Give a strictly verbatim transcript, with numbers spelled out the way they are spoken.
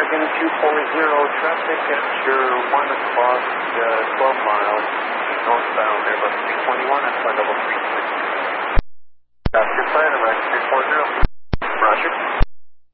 Dragon two four zero, traffic at your one o'clock, uh, twelve miles, northbound, Airbus three twenty-one, that's my double three six.